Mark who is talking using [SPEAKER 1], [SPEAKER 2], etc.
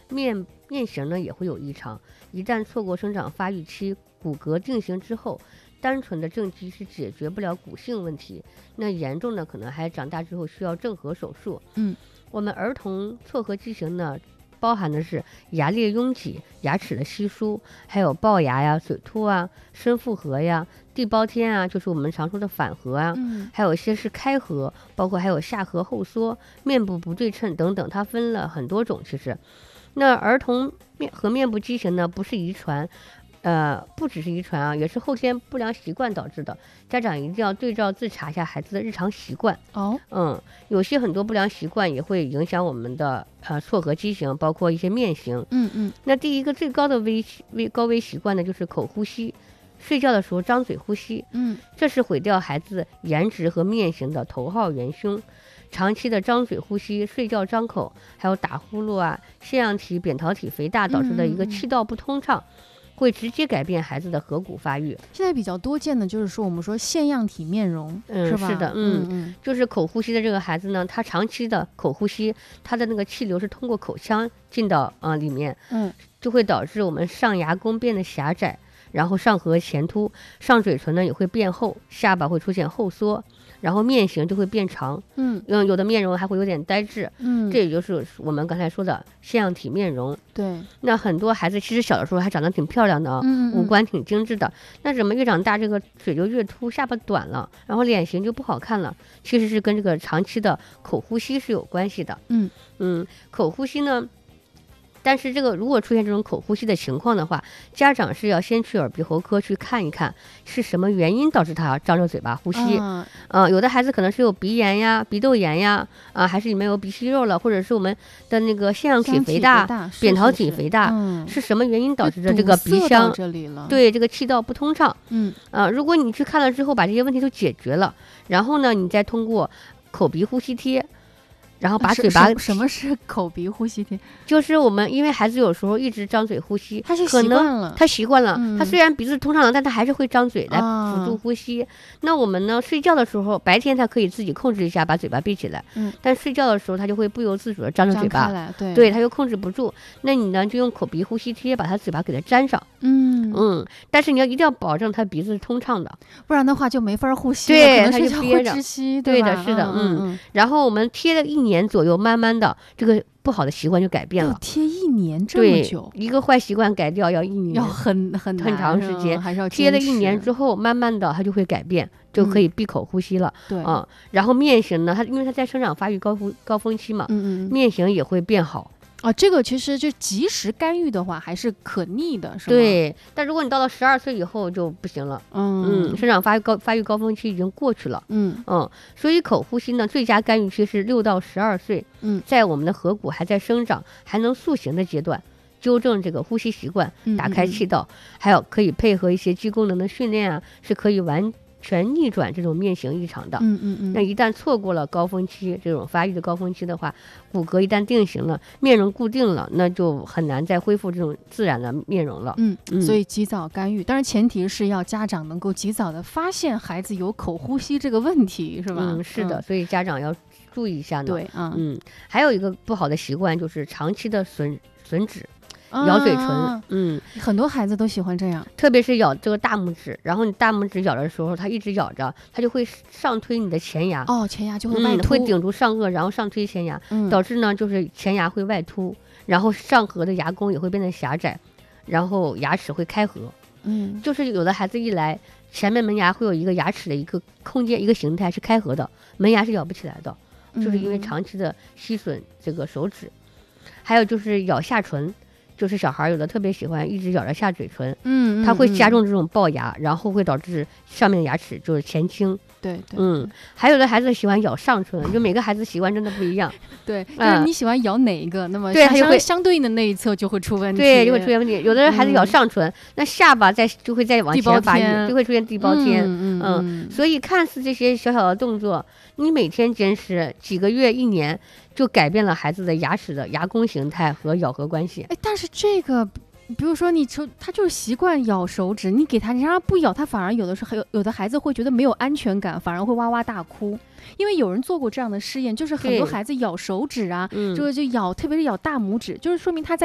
[SPEAKER 1] 面型呢也会有异常。一旦错过生长发育期，骨骼定型之后，单纯的正畸是解决不了骨性问题，那严重的可能还长大之后需要正颌手术。我们儿童错颌畸形呢，包含的是牙列拥挤、牙齿的稀疏，还有龅牙呀、嘴凸啊、深复颌呀、地包天啊，就是我们常说的反颌啊，还有一些是开颌，包括还有下颌后缩、面部不对称等等，它分了很多种。其实，那儿童面部畸形呢，不是遗传。不只是遗传啊，也是后天不良习惯导致的。家长一定要对照自查一下孩子的日常习惯。有些很多不良习惯也会影响我们的错颌畸形，包括一些面型。那第一个最高的高危习惯呢，就是口呼吸。睡觉的时候张嘴呼吸，这是毁掉孩子颜值和面型的头号元凶。长期的张嘴呼吸、睡觉张口，还有打呼噜啊、腺样体扁桃体肥大导致的一个气道不通畅。会直接改变孩子的颌骨发育。
[SPEAKER 2] 现在比较多见的就是说，我们说腺样体面容，是吧？
[SPEAKER 1] 是的，就是口呼吸的这个孩子呢，他长期的口呼吸，他的那个气流是通过口腔进到里面，就会导致我们上牙弓变得狭窄，然后上颌前凸，上嘴唇呢也会变厚，下巴会出现后缩。然后面型就会变长，有的面容还会有点呆滞，这也就是我们刚才说的腺样体面容。
[SPEAKER 2] 对，
[SPEAKER 1] 那很多孩子其实小的时候还长得挺漂亮的啊，五官挺精致的，那怎么越长大这个嘴就越凸，下巴短了，然后脸型就不好看了？其实是跟这个长期的口呼吸是有关系的。口呼吸呢。但是这个如果出现这种口呼吸的情况的话，家长是要先去耳鼻喉科去看一看是什么原因导致他张着嘴巴呼吸。有的孩子可能是有鼻炎呀、鼻窦炎呀，还是里面有鼻息肉了，或者是我们的那个腺样体肥大、扁桃体肥大，是什么原因导致的这个鼻腔对这个气道不通畅？如果你去看了之后把这些问题都解决了，然后呢，你再通过口鼻呼吸贴。然后把嘴巴
[SPEAKER 2] 什么是口鼻呼吸贴？
[SPEAKER 1] 就是我们因为孩子有时候一直张嘴呼吸，
[SPEAKER 2] 他习惯了，
[SPEAKER 1] 他虽然鼻子通畅了，但他还是会张嘴来辅助呼吸。那我们呢，睡觉的时候，白天他可以自己控制一下把嘴巴闭起来，但睡觉的时候他就会不由自主的张着嘴巴，对，他又控制不住。那你呢，就用口鼻呼吸贴把他嘴巴给他粘上，但是你一定要保证他鼻子是通畅的，
[SPEAKER 2] 不然的话就没法呼吸，
[SPEAKER 1] 对，他就憋着，
[SPEAKER 2] 窒息，
[SPEAKER 1] 对的，是的，然后我们贴了1年左右，慢慢的这个不好的习惯就改变了。
[SPEAKER 2] 贴1年这么久，
[SPEAKER 1] 一个坏习惯改掉要1年，
[SPEAKER 2] 要很
[SPEAKER 1] 长时间，
[SPEAKER 2] 还是要
[SPEAKER 1] 贴了1年之后，慢慢的它就会改变，就可以闭口呼吸了。
[SPEAKER 2] 对
[SPEAKER 1] 然后面型呢，因为它在生长发育高峰期嘛，面型也会变好。
[SPEAKER 2] 这个其实就及时干预的话还是可逆的，是吗？
[SPEAKER 1] 对，但如果你到了12岁以后就不行了。生长发育高峰期已经过去了。所以口呼吸呢，最佳干预期是6到12岁。在我们的颌骨还在生长、还能塑形的阶段，纠正这个呼吸习惯，打开气道，还有可以配合一些肌功能的训练啊，是可以完全逆转这种面型异常的。那一旦错过了高峰期，这种发育的高峰期的话，骨骼一旦定型了，面容固定了，那就很难再恢复这种自然的面容了。
[SPEAKER 2] 所以及早干预，当然前提是要家长能够及早的发现孩子有口呼吸这个问题，是吧？
[SPEAKER 1] 是的，所以家长要注意一下呢。
[SPEAKER 2] 对，
[SPEAKER 1] 还有一个不好的习惯就是长期的吮指。咬嘴唇，
[SPEAKER 2] 很多孩子都喜欢这样，
[SPEAKER 1] 特别是咬这个大拇指，然后你大拇指咬的时候，它一直咬着，它就会上推你的前牙，
[SPEAKER 2] 前牙就会外凸，
[SPEAKER 1] 会顶住上颚，然后上推前牙，导致呢就是前牙会外凸，然后上颌的牙弓也会变得狭窄，然后牙齿会开合，就是有的孩子一来，前面门牙会有一个牙齿的一个空间，一个形态是开合的，门牙是咬不起来的，就是因为长期的吸吮这个手指。还有就是咬下唇，就是小孩有的特别喜欢一直咬着下嘴唇，它会加重这种龅牙，然后会导致上面的牙齿就是前倾。
[SPEAKER 2] 对，
[SPEAKER 1] 还有的孩子喜欢咬上唇，就每个孩子习惯真的不一样。
[SPEAKER 2] 对，就是你喜欢咬哪一个，那么相对应的那一侧就会出问题。
[SPEAKER 1] 对，就会出现问题。有的人孩子咬上唇，那下巴就会再往前发育，就会出现地包天。所以看似这些小小的动作，你每天坚持几个月、1年，就改变了孩子的牙齿的牙弓形态和咬合关系。
[SPEAKER 2] 但是这个，比如说他就是习惯咬手指，你给他，你让他不咬，他反而有的时候有的孩子会觉得没有安全感，反而会哇哇大哭。因为有人做过这样的试验，就是很多孩子咬手指啊，就咬，特别是咬大拇指，就是说明他在